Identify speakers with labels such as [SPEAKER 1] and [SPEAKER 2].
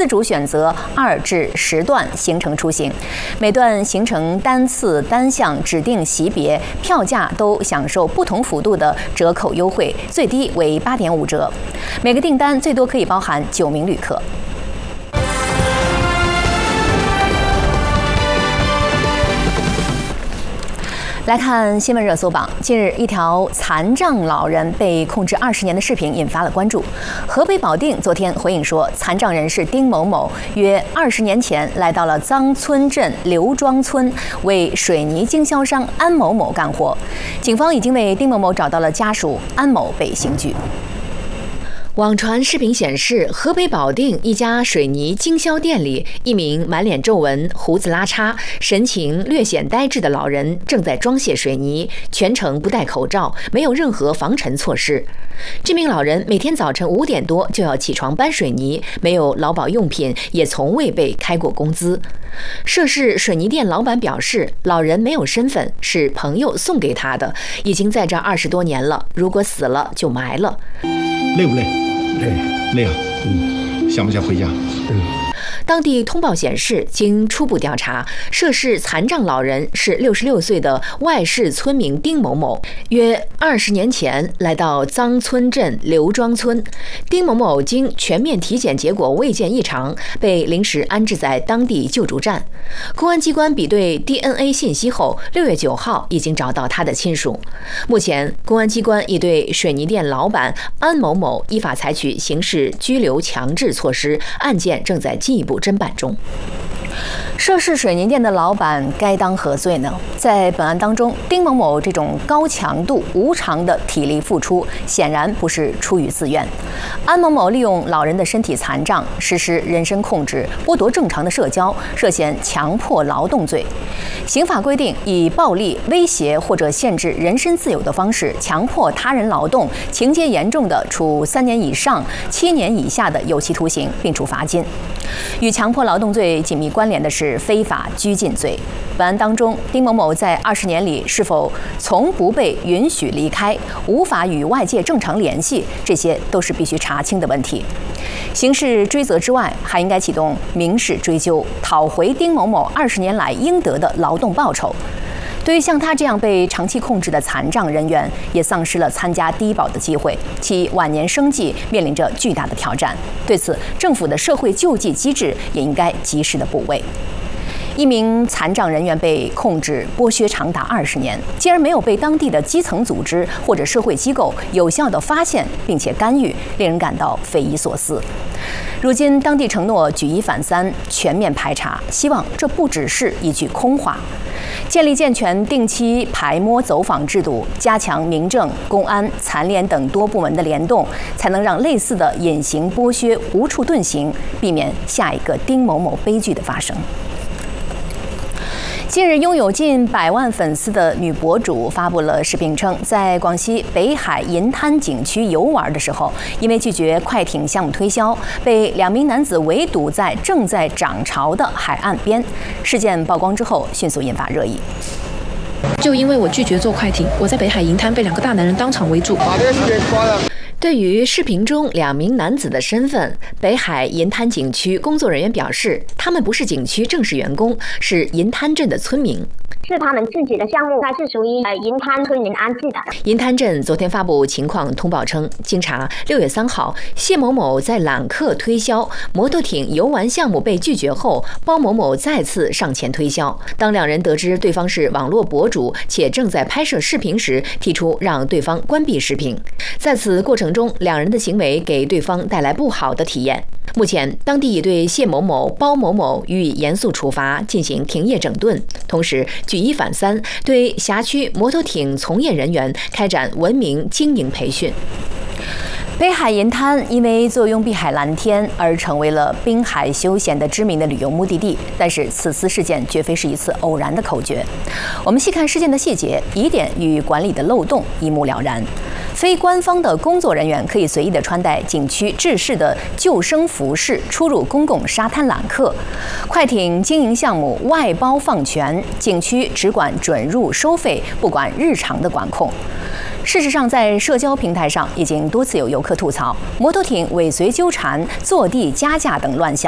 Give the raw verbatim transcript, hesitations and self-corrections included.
[SPEAKER 1] 自主选择二至十段行程出行，每段行程单次单项指定席别票价都享受不同幅度的折扣优惠，最低为八点五折，每个订单最多可以包含九名旅客。 来看新闻热搜榜。近日，一条残障老人被控制二十年的视频引发了关注。河北保定昨天回应说，残障人士丁某某约二十年前来到了臧村镇刘庄村，为水泥经销商安某某干活。警方已经为丁某某找到了家属，安某被刑拘。 网传视频显示，河北保定一家水泥经销店里，一名满脸皱纹、胡子拉碴、神情略显呆滞的老人正在装卸水泥，全程不戴口罩，没有任何防尘措施。这名老人每天早晨五点多就要起床搬水泥，没有劳保用品，也从未被开过工资。涉事水泥店老板表示，老人没有身份，是朋友送给他的，已经在这二十多年了，如果死了就埋了。
[SPEAKER 2] 累不累？累，累啊！嗯，想不想回家？嗯。
[SPEAKER 1] 当地通报显示，经初步调查，涉事残障老人是六十六岁的外市村民丁某某，约二十年前来到臧村镇刘庄村。丁某某经全面体检结果未见异常，被临时安置在当地救助站。公安机关比对 D N A 信息后，六月九号已经找到他的亲属。目前，公安机关已对水泥店老板安某某依法采取刑事拘留强制措施，案件正在进一步 侦办中。涉事水泥店的老板该当何罪呢？在本案当中，丁某某这种高强度、无偿的体力付出，显然不是出于自愿。安某某利用老人的身体残障，实施人身控制，剥夺正常的社交，涉嫌强迫劳动罪。刑法规定，以暴力、威胁或者限制人身自由的方式强迫他人劳动，情节严重的，处三年以上七年以下的有期徒刑，并处罚金。与强迫劳动罪紧密关联的是非法拘禁罪。本案当中，丁某某在二十年里是否从不被允许离开，无法与外界正常联系，这些都是必须查清的问题。刑事追责之外，还应该启动民事追究，讨回丁某某二十年来应得的劳动报酬。 对于像他这样被长期控制的残障人员，也丧失了参加低保的机会，其晚年生计面临着巨大的挑战。对此，政府的社会救济机制也应该及时的补位。一名残障人员被控制剥削长达二十年，竟然没有被当地的基层组织或者社会机构有效地发现并且干预，令人感到匪夷所思。 如今，当地承诺举一反三，全面排查，希望这不只是一句空话。建立健全定期排摸走访制度，加强民政、公安、残联等多部门的联动，才能让类似的隐形剥削无处遁形，避免下一个丁某某悲剧的发生。 近日，拥有近百万粉丝的女博主发布了视频称，在广西北海银滩景区游玩的时候，因为拒绝快艇项目推销，被两名男子围堵在正在涨潮的海岸边。事件曝光之后，迅速引发热议。
[SPEAKER 3] 就因为我拒绝坐快艇，我在北海银滩被两个大男人当场围住。
[SPEAKER 1] 对于视频中两名男子的身份，北海银滩景区工作人员表示，他们不是景区正式员工，是银滩镇的村民。
[SPEAKER 4] 是他们自己的项目，它是属于呃银滩村民安置的。
[SPEAKER 1] 银滩镇昨天发布情况通报称，经查，六月三号，谢某某在揽客推销摩托艇游玩项目被拒绝后，包某某再次上前推销。当两人得知对方是网络博主且正在拍摄视频时，提出让对方关闭视频。在此过程中，两人的行为给对方带来不好的体验。 目前，当地已对谢某某、包某某予以严肃处罚，进行停业整顿，同时举一反三，对辖区摩托艇从业人员开展文明经营培训。 北海银滩因为坐拥碧海蓝天而成为了滨海休闲的知名的旅游目的地，但是此次事件绝非是一次偶然的口诀。我们细看事件的细节，疑点与管理的漏洞一目了然。非官方的工作人员可以随意的穿戴景区制式的救生服饰出入公共沙滩揽客，快艇经营项目外包放权，景区只管准入收费，不管日常的管控。 事实上，在社交平台上已经多次有游客吐槽摩托艇尾随纠缠、坐地加价等乱象，